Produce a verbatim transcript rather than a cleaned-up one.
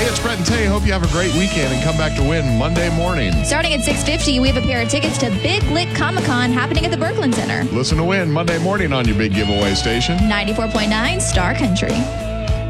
Hey, it's Brett and Tay. Hope you have a great weekend and come back to win Monday morning. Starting at six fifty, we have a pair of tickets to Big Lick Comic-Con happening at the Berkland Center. Listen to win Monday morning on your big giveaway station. ninety-four point nine Star Country.